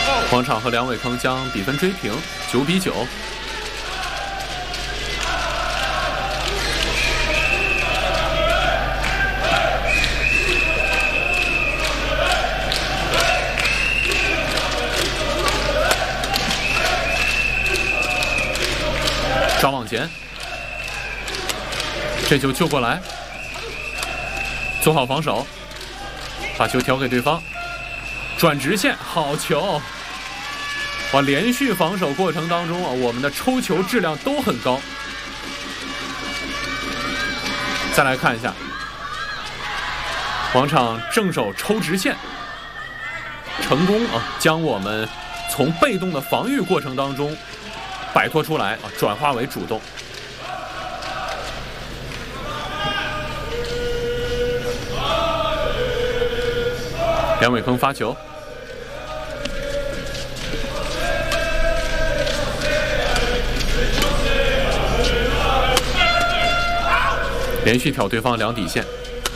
广场和梁伟坑将比分追平，9比9。抓网前，这球救过来，做好防守，把球调给对方，转直线，好球！哇，连续防守过程当中啊，我们的抽球质量都很高。再来看一下，广场正手抽直线，成功啊，将我们从被动的防御过程当中摆脱出来啊，转化为主动。梁伟坑发球，连续挑对方两底线，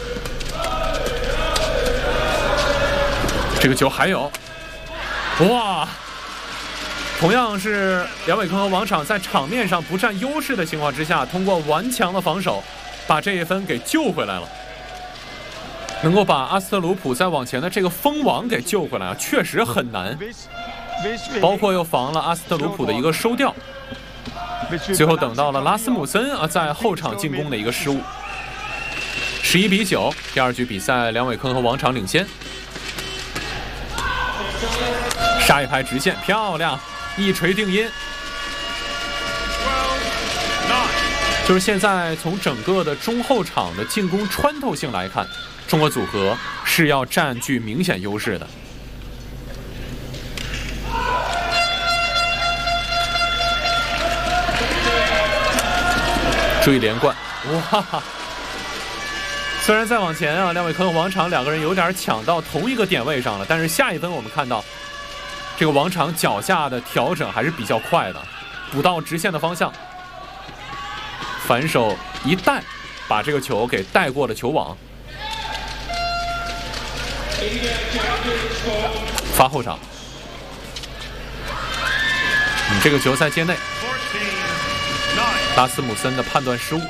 这个球还有，哇！同样是梁伟坑和王场在场面上不占优势的情况之下，通过顽强的防守，把这一分给救回来了。能够把阿斯特鲁普在往前的这个封网给救回来啊，确实很难。包括又防了阿斯特鲁普的一个收掉，最后等到了拉斯姆森啊在后场进攻的一个失误。11比9，第二局比赛，梁伟坑和王场领先。杀一拍直线，漂亮，一锤定音。就是现在从整个的中后场的进攻穿透性来看，中国组合是要占据明显优势的。注意连贯，哇！虽然再往前啊，梁伟坑和王场两个人有点抢到同一个点位上了，但是下一分我们看到，这个王场脚下的调整还是比较快的，补到直线的方向，反手一带，把这个球给带过了球网。发后场，这个球在界内，拉斯姆森的判断失误。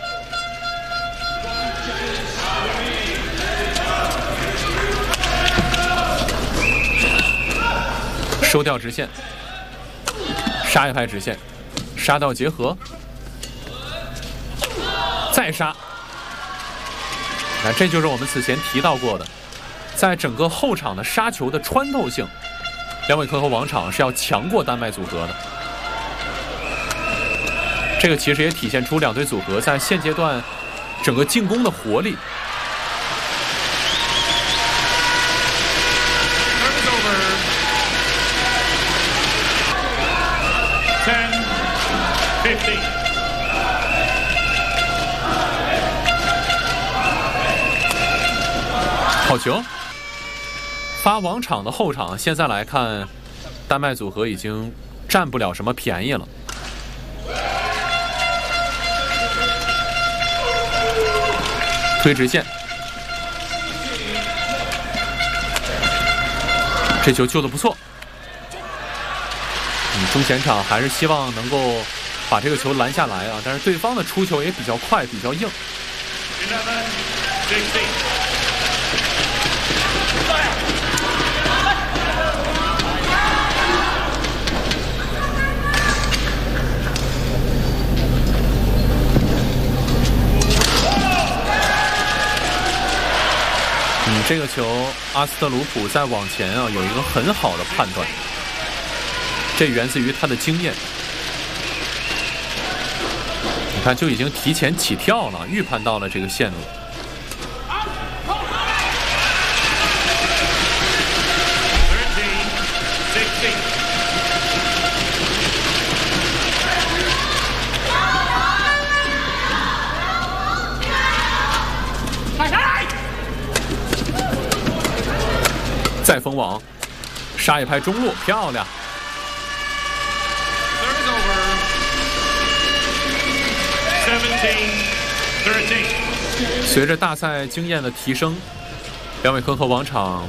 收掉直线，杀一拍直线，杀到结合，再杀。那这就是我们此前提到过的，在整个后场的杀球的穿透性，梁伟坑和王场是要强过丹麦组合的。这个其实也体现出两队组合在现阶段整个进攻的活力。好球！发王场的后场，现在来看，丹麦组合已经占不了什么便宜了。推直线，这球救得不错。中前场还是希望能够把这个球拦下来啊，但是对方的出球也比较快，比较硬。这个球阿斯特鲁普在往前啊有一个很好的判断，这源自于他的经验。你看，就已经提前起跳了，预判到了这个线路。再封网，杀一拍中路，漂亮。随着大赛经验的提升，梁伟坑和王场